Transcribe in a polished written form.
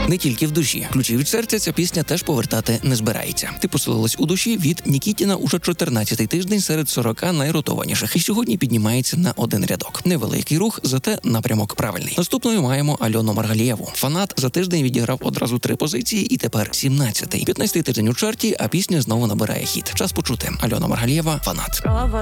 Не тільки в душі. Ключі від серця ця пісня теж повертати не збирається. Ти поселилась у душі від Нікітіна уже 14-й тиждень серед 40 найротованіших. І сьогодні піднімається на один рядок. Невеликий рух, зате напрямок правильний. Наступною маємо Альону Маргалієву. Фанат за тиждень відіграв одразу 3 позиції і тепер 17-й. 15-й тиждень у чарті, а пісня знову набирає хіт. Час почути. Альона Маргалієва, Фанат. Права